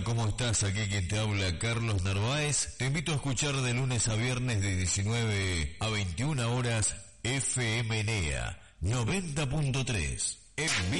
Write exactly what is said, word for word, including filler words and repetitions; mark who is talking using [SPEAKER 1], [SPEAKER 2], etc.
[SPEAKER 1] Hola, ¿cómo estás? Aquí quien te habla, Carlos Narváez. Te invito a escuchar de lunes a viernes de diecinueve a veintiuna horas F M N E A noventa punto tres. En